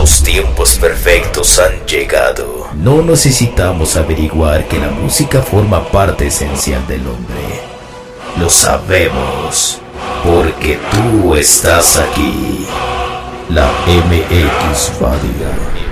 Los tiempos perfectos han llegado. No necesitamos averiguar que la música forma parte esencial del hombre. Lo sabemos, porque tú estás aquí. La MX Radio.